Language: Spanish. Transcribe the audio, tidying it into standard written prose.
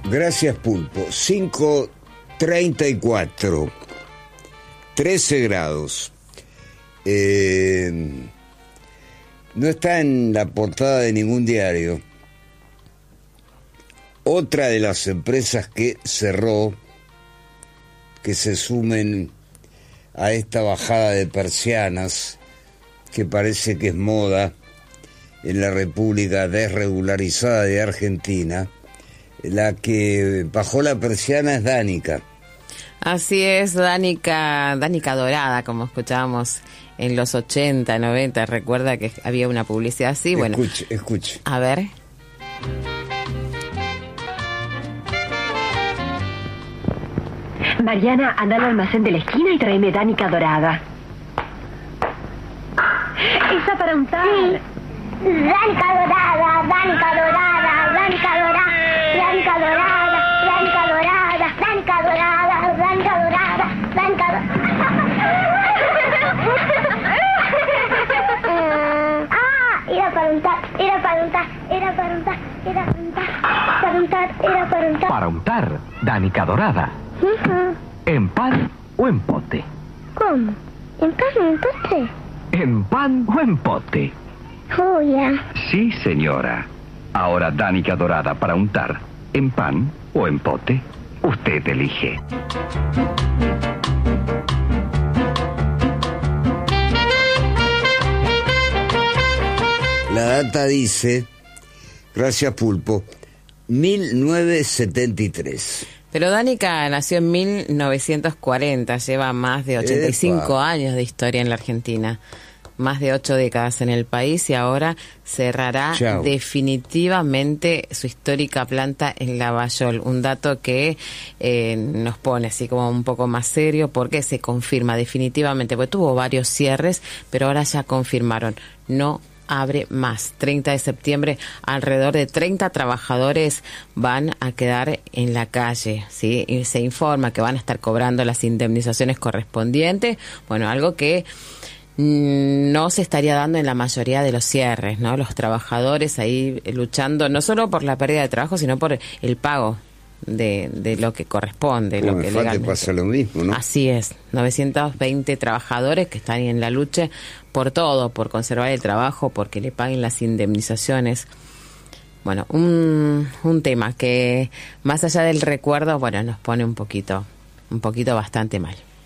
Gracias, Pulpo. 5:34, 13 grados. No está en la portada de ningún diario. Otra de las empresas que cerró, que se sumen a esta bajada de persianas, que parece que es moda en la República Desregularizada de Argentina. La que bajó la persiana es Danica. Así es, Danica Dorada, como escuchábamos en los 80, 90. Recuerda que había una publicidad así. Bueno, escuche. A ver. Mariana, anda al almacén de la esquina y tráeme Danica Dorada. Esa para untar. Sí. Danica Dorada, Danica Dorada, Danica Dorada, Danica Dorada, Danica Dorada, Danica Dorada, Danica Dorada, Danica Dorada. Era para untar, era para untar, era para untar, era para untar, para untar, era para untar. Para untar, Danica Dorada. ¿En pan o en pote? ¿Cómo? ¿En pan o en pote? ¿En pan o en pote? Oh, ya. Sí, señora. Ahora Danica Dorada para untar, ¿en pan o en pote? Usted elige. La data dice, gracias Pulpo, 1973. Pero Danica nació en 1940, lleva más de 85 años de historia en la Argentina, más de 8 décadas en el país y ahora cerrará definitivamente su histórica planta en Lavallol. Un dato que nos pone así como un poco más serio porque se confirma definitivamente, porque tuvo varios cierres, pero ahora ya confirmaron, no abre más. 30 de septiembre, alrededor de 30 trabajadores van a quedar en la calle, ¿sí? Y se informa que van a estar cobrando las indemnizaciones correspondientes. Bueno, algo que no se estaría dando en la mayoría de los cierres, ¿no? Los trabajadores ahí luchando no solo por la pérdida de trabajo, sino por el pago de lo que corresponde, lo que legalmente pasa lo mismo, ¿no? Así es, 920 trabajadores que están en la lucha por todo, por conservar el trabajo, porque le paguen las indemnizaciones. Bueno, un tema que más allá del recuerdo, bueno, nos pone un poquito bastante mal.